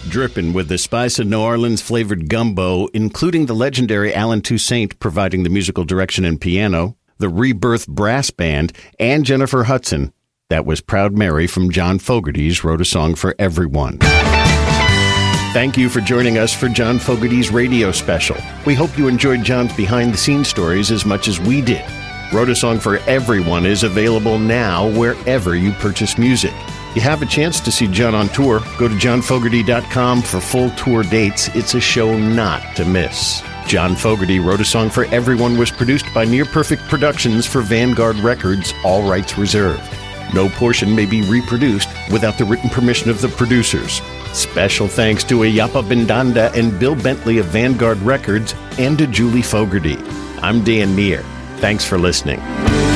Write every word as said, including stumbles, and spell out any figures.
Drippin' with the spice of New Orleans flavored gumbo, including the legendary Alan Toussaint providing the musical direction and piano, the Rebirth Brass Band, and Jennifer Hudson. That was Proud Mary from John Fogerty's Wrote a Song for Everyone. Thank you for joining us for John Fogerty's radio special. We hope you enjoyed John's behind-the-scenes stories as much as we did. Wrote a Song for Everyone is available now wherever you purchase music. You have a chance to see John on tour. Go to john fogerty dot com for full tour dates. It's a show not to miss. John Fogerty Wrote a Song for Everyone was produced by Near Perfect Productions for Vanguard Records, all rights reserved. No portion may be reproduced without the written permission of the producers. Special thanks to Ayapa Bindanda and Bill Bentley of Vanguard Records and to Julie Fogerty. I'm Dan Meyer. Thanks for listening.